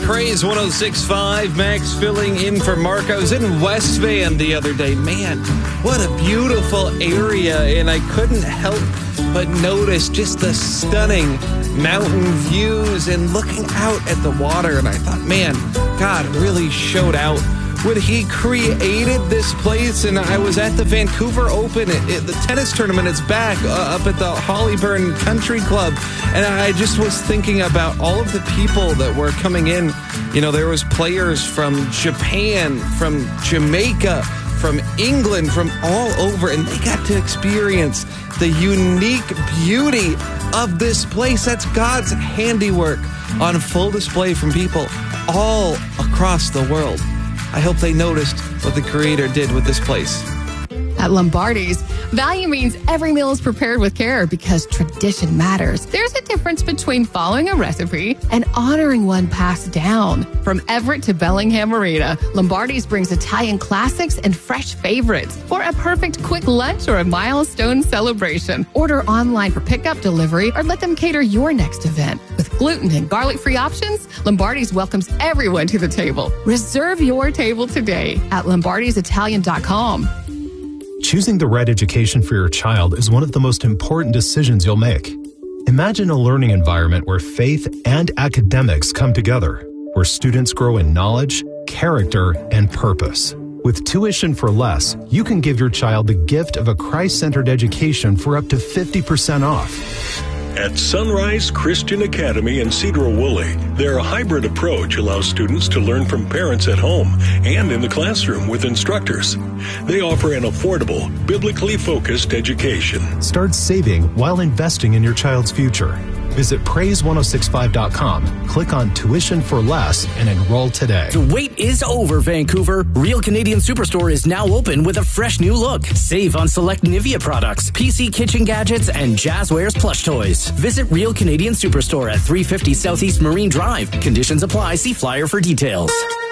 Praise 106.5. Max filling in for Mark. I was in West Van the other day. Man, what a beautiful area. And I couldn't help but notice just the stunning mountain views and looking out at the water. And I thought, man, God really showed out when he created this place. And I was at the Vancouver Open. The tennis tournament is back up at the Hollyburn Country Club. And I just was thinking about all of the people that were coming in. You know, there was players from Japan, from Jamaica, from England, from all over. And they got to experience the unique beauty of this place. That's God's handiwork on full display from people all across the world. I hope they noticed what the Creator did with this place. At Lombardi's, value means every meal is prepared with care because tradition matters. There's a difference between following a recipe and honoring one passed down. From Everett to Bellingham Marina, Lombardi's brings Italian classics and fresh favorites for a perfect quick lunch or a milestone celebration. Order online for pickup, delivery, or let them cater your next event. With gluten and garlic-free options, Lombardi's welcomes everyone to the table. Reserve your table today at lombardisitalian.com. Choosing the right education for your child is one of the most important decisions you'll make. Imagine a learning environment where faith and academics come together, where students grow in knowledge, character, and purpose. With Tuition for Less, you can give your child the gift of a Christ-centered education for up to 50% off. At Sunrise Christian Academy in Cedar-Woolley, their hybrid approach allows students to learn from parents at home and in the classroom with instructors. They offer an affordable, biblically focused education. Start saving while investing in your child's future. Visit praise1065.com, click on Tuition for Less, and enroll today. The wait is over, Vancouver. Real Canadian Superstore is now open with a fresh new look. Save on select Nivea products, PC kitchen gadgets, and Jazzwares plush toys. Visit Real Canadian Superstore at 350 Southeast Marine Drive. Conditions apply. See flyer for details.